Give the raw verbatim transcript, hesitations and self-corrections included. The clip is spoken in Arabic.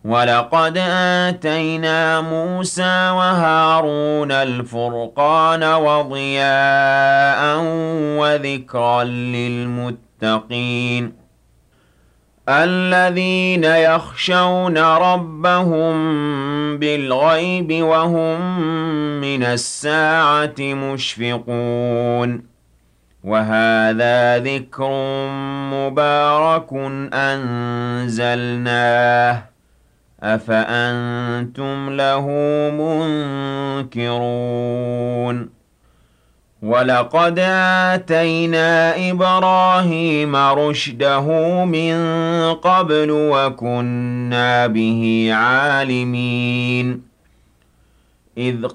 وَلَقَدْ آتَيْنَا مُوسَىٰ وَهَارُونَ الْفُرْقَانَ وَضِيَاءً وَذِكْرًا لِّلْمُتَّقِينَ الَّذِينَ يَخْشَوْنَ رَبَّهُم بِالْغَيْبِ وَهُم مِّنَ السَّاعَةِ مُشْفِقُونَ وَهَٰذَا ذِكْرٌ مُّبَارَكٌ أَنزَلْنَاهُ أَفَأَنتُمْ لَهُ مُنكِرُونَ وَلَقَدْ آتَيْنَا إِبْرَاهِيمَ رُشْدَهُ مِن قَبْلُ وَكُنَّا بِهِ عَالِمِينَ إِذْ